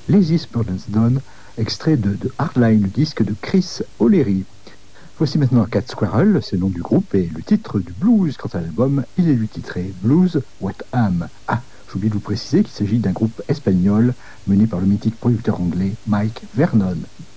Lazy Spurgeon's Dawn, extrait de Hardline, le disque de Chris O'Leary. Voici maintenant Cat Squirrel, c'est le nom du groupe et le titre du blues. Quant à l'album, il est lui titré Blues What Am. Ah, j'ai oublié de vous préciser qu'il s'agit d'un groupe espagnol mené par le mythique producteur anglais Mike Vernon.